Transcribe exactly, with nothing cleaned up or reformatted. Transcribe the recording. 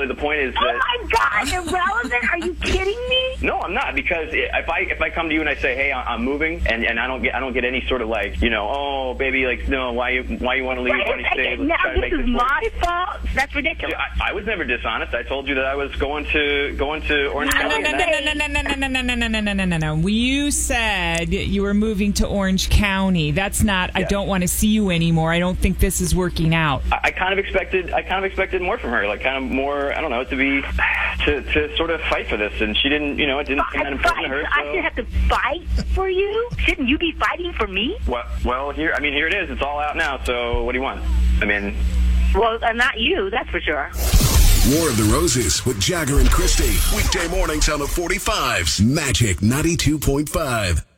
really, the point is that... Oh, my God, irrelevant? Are you kidding me? No, I'm not, because if I if I come to you and I say, hey, I'm moving, and, and I don't get I don't get any sort of like, you know, oh, baby, like, no, why you why you want to leave? Wait Why don't you stay? a Let's now, try to this make is this work. my fault? That's ridiculous. I, I was never dishonest. I told you that I was going to going to Orange No, County. no, no, no, no, no, no, no, no, no, no, no, no, no, no, no. You said you were moving to Orange County. That's not, I Yes. don't want to see you anymore. I don't think this is working out. I, I kind of expected I kind of expected more from her, like kind of more, I don't know, to be, to, to sort of fight for this, and she didn't, you know, it didn't seem that important to her. I So. should have to fight for you? Shouldn't you be fighting for me? Well, well, here, I mean, here it is. It's all out now, so what do you want? I mean... Well, uh, not you, that's for sure. War of the Roses with Jagger and Christy. Weekday mornings on the forty-fives. Magic ninety-two point five.